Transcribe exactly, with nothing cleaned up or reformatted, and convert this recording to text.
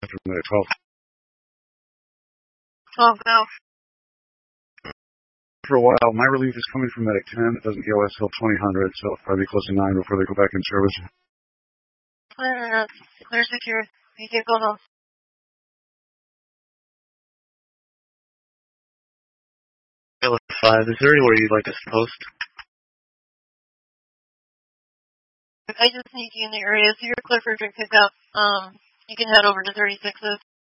after Medic twelve. twelve, go. For a while, my relief is coming from Medic ten. It doesn't E O S till twenty hundred, so it'll probably be close to nine before they go back in service. Clear enough. Clear secure. You can go home. Kilo five, is there anywhere you'd like us to post? I just need you in the area, so you're clear for drink pickup. Um, you can head over to thirty-sixes.